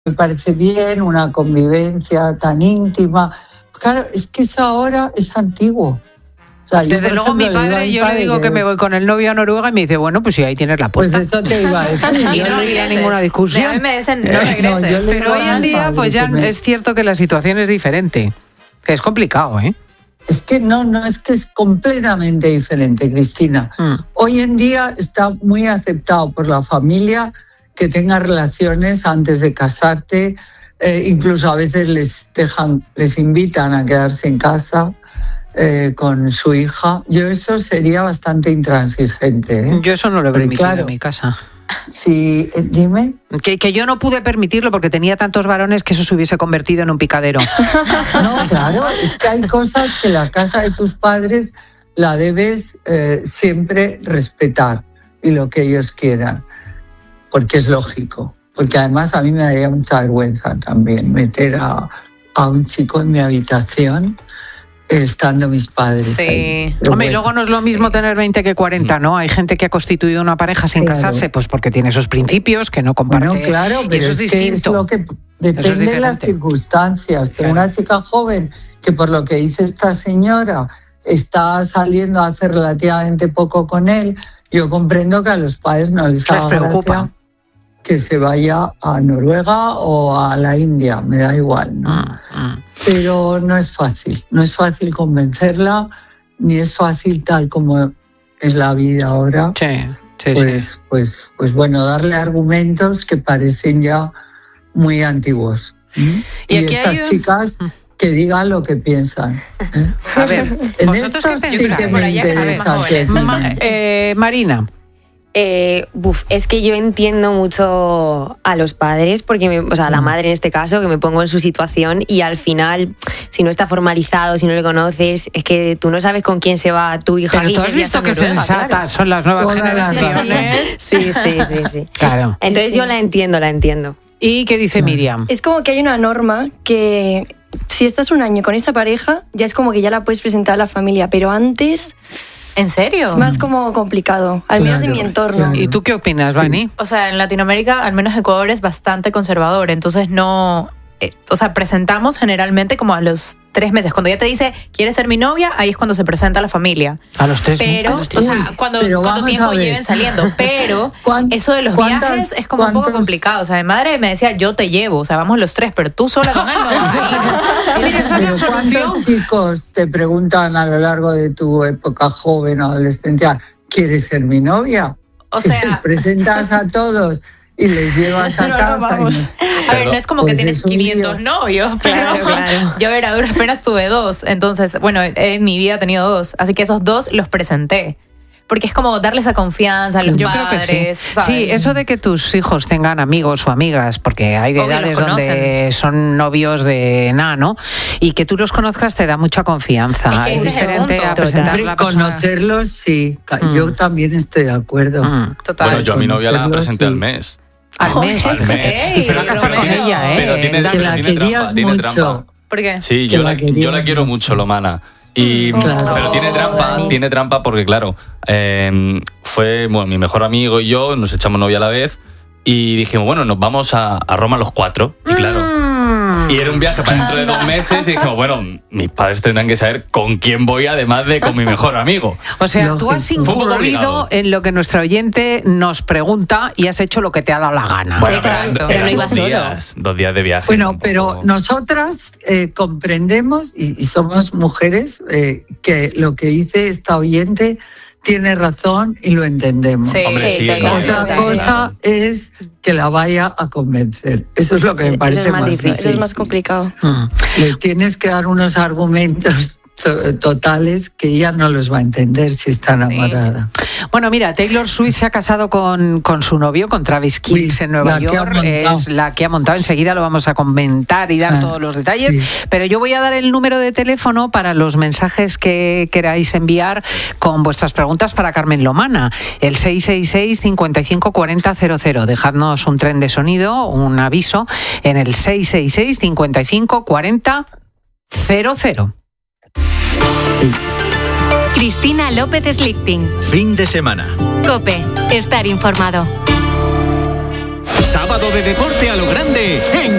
me parece bien, una convivencia tan íntima. Claro, es que eso ahora es antiguo. O sea, desde yo, luego, ejemplo, yo le digo que me voy con el novio a Noruega y me dice, bueno, pues sí, ahí tienes la puerta. Pues eso te iba a decir. Y no había ninguna discusión. A mí me dicen, no regreses. Pero hoy en día, pues ya es cierto que la situación es diferente. Que es complicado, ¿eh? Es que no, es que es completamente diferente, Cristina. Hoy en día está muy aceptado por la familia que tengas relaciones antes de casarte. Incluso a veces les invitan a quedarse en casa con su hija. Yo eso sería bastante intransigente, ¿eh? Yo eso no lo he permitido en mi casa. Sí, dime. Que yo no pude permitirlo porque tenía tantos varones que eso se hubiese convertido en un picadero. No, claro, es que hay cosas que la casa de tus padres la debes siempre respetar y lo que ellos quieran, porque es lógico. Porque además a mí me daría mucha vergüenza también meter a un chico en mi habitación estando mis padres. Sí. Hombre, y luego no es lo mismo tener 20 que 40, ¿no? Hay gente que ha constituido una pareja sin casarse, pues porque tiene esos principios que no comparte. Bueno, claro, pero y eso es distinto. Es lo que depende de las circunstancias. Claro. Una chica joven que, por lo que dice esta señora, está saliendo hace relativamente poco con él, yo comprendo que a los padres no les haga gracia que se vaya a Noruega o a la India, me da igual, ¿no? Pero no es fácil convencerla, ni es fácil tal como es la vida ahora. Pues bueno, darle argumentos que parecen ya muy antiguos. Y estas chicas que digan lo que piensan. A ver, ¿vosotros qué pensáis? Sí que me interesa. Marina. Es que yo entiendo mucho a los padres, porque la madre en este caso, que me pongo en su situación y al final, si no está formalizado, si no le conoces, es que tú no sabes con quién se va tu hija. Pero tú has visto que sensatas son las nuevas generaciones. Sí. Claro. Entonces yo la entiendo. ¿Y qué dice Miriam? Es como que hay una norma que si estás un año con esta pareja, ya es como que ya la puedes presentar a la familia, pero antes... ¿En serio? Es más como complicado, al menos en mi entorno. ¿Y tú qué opinas, Vani? O sea, en Latinoamérica, al menos Ecuador, es bastante conservador, entonces no... presentamos generalmente como a los 3 meses. Cuando ya te dice, ¿quieres ser mi novia? Ahí es cuando se presenta a la familia. A los 3 meses. Pero, cuánto tiempo lleven saliendo. Pero eso de los viajes es como un poco complicado. O sea, mi madre me decía, yo te llevo. O sea, vamos los 3, pero tú sola con él no vas a ir. ¿Cuántos chicos te preguntan a lo largo de tu época joven o adolescencia, ¿quieres ser mi novia? O sea... Te presentas a todos y les llevas a casa. A ver, no es como que tienes 500 novios, pero claro. Yo a duras penas tuve 2. Entonces, bueno, en mi vida he tenido 2. Así que esos 2 los presenté. Porque es como darle esa confianza a los padres. Creo que sí. Sí, eso de que tus hijos tengan amigos o amigas, porque hay de edades donde son novios de nada, ¿no? Y que tú los conozcas te da mucha confianza. Es diferente a presentar la persona. Conocerlos, sí. Yo también estoy de acuerdo. Total. Bueno, yo a mi novia la presenté al mes. Al mes. Y se va a casar con ella, ¿eh? Pero tiene trampa. ¿Por qué? Sí, yo la quiero mucho, Lomana. Pero tiene trampa porque, claro, fue mi mejor amigo y yo, nos echamos novia a la vez y dijimos, bueno, nos vamos a Roma los 4. Y claro, y era un viaje para dentro de 2 meses y dijimos, bueno, mis padres tendrán que saber con quién voy, además de con mi mejor amigo. O sea, tú has incurrido en lo que nuestro oyente nos pregunta y has hecho lo que te ha dado la gana. Bueno, pero no iba solo. 2 días de viaje. Bueno, pero nosotras comprendemos y somos mujeres que lo que dice esta oyente tiene razón y lo entendemos. Sí, Otra cosa es que la vaya a convencer. Eso es lo que me parece más difícil. Eso es más complicado. Le tienes que dar unos argumentos totales que ella no los va a entender si está enamorada. Bueno, mira, Taylor Swift se ha casado con su novio, con Travis Kelce en Nueva York. Es la que ha montado. Enseguida lo vamos a comentar y dar todos los detalles. Sí. Pero yo voy a dar el número de teléfono para los mensajes que queráis enviar con vuestras preguntas para Carmen Lomana. El 666 55 40 00. Dejadnos un tren de sonido, un aviso, en el 666 55 40 00. Cristina López Slichting. Fin de semana. COPE. Estar informado. Sábado de deporte a lo grande en